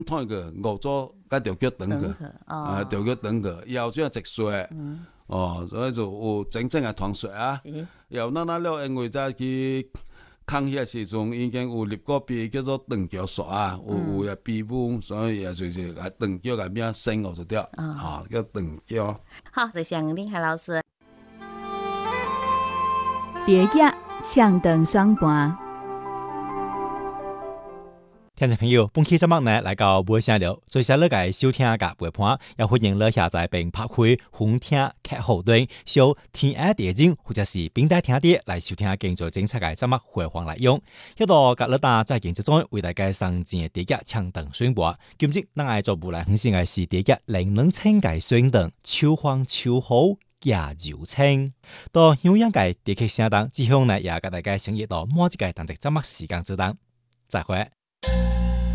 睇個五座甲條腳長個，條腳長個，以後就積雪，所以就有真正嘅糖雪啊。然後咱了，因為在去抗疫嘅時陣，已經有立過碑叫做長橋雪啊，有嘅碑母，所以也就是長橋嘅名升落就掉，叫長橋。 好，謝謝林海老師。 蝶仔唱長雙盤。 聽眾朋友，本期節目呢來到尾聲了，最寫你嘅收聽嘅陪伴，也歡迎你下載並拍開好聽客戶端，小天愛電影或者是並帶聽碟來收聽更多精彩嘅節目回放來用。喺度格勒達在鏡之中為大家上鏡嘅碟仔唱長雙盤，今日咱愛做無來分享嘅是碟仔令人稱嘅雙盤，秋風秋好也柔情。到有樣嘅碟曲聲當，之後呢也給大家成日到每一個單集節目時間之當，再會。